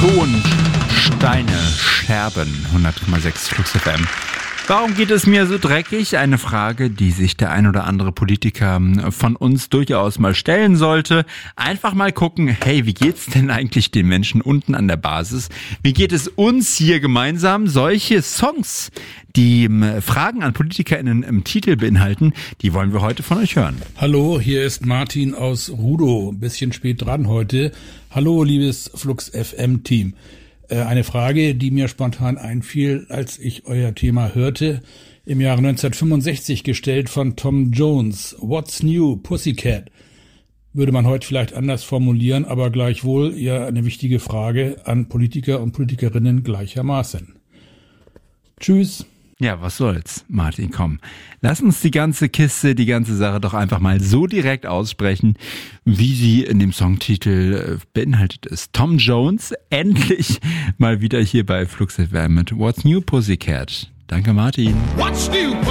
Ton, Steine, Scherben, 100,6 Flux FM. Warum geht es mir so dreckig? Eine Frage, die sich der ein oder andere Politiker von uns durchaus mal stellen sollte. Einfach mal gucken, hey, wie geht's denn eigentlich den Menschen unten an der Basis? Wie geht es uns hier gemeinsam? Solche Songs, die Fragen an PolitikerInnen im Titel beinhalten, die wollen wir heute von euch hören. Hallo, hier ist Martin aus Rudow. Ein bisschen spät dran heute. Hallo, liebes Flux FM Team. Eine Frage, die mir spontan einfiel, als ich euer Thema hörte, im Jahre 1965 gestellt von Tom Jones. What's new, Pussycat? Würde man heute vielleicht anders formulieren, aber gleichwohl ja eine wichtige Frage an Politiker und Politikerinnen gleichermaßen. Tschüss. Ja, was soll's, Martin, komm. Lass uns die ganze Kiste, die ganze Sache doch einfach mal so direkt aussprechen, wie sie in dem Songtitel beinhaltet ist. Tom Jones, endlich mal wieder hier bei Flux FM mit What's New Pussycat. Danke, Martin. What's new,